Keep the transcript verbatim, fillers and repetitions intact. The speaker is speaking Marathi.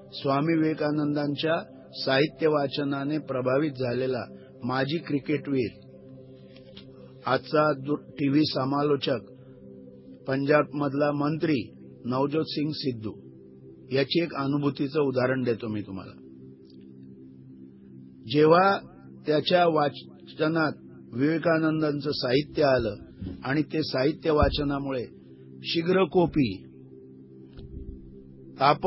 स्वामी विवेकानंदांच्या साहित्य वाचनाने प्रभावित झालेला माजी क्रिकेटवीर, आजचा टीव्ही समालोचक, पंजाबमधला मंत्री नवजोत सिंग सिद्धू याची एक अनुभूतीचं उदाहरण देतो मी तुम्हाला. जेव्हा त्याच्या वाचनात विवेकानंदांचं साहित्य आलं आणि ते साहित्य वाचनामुळे शीघ्रकोपी ताप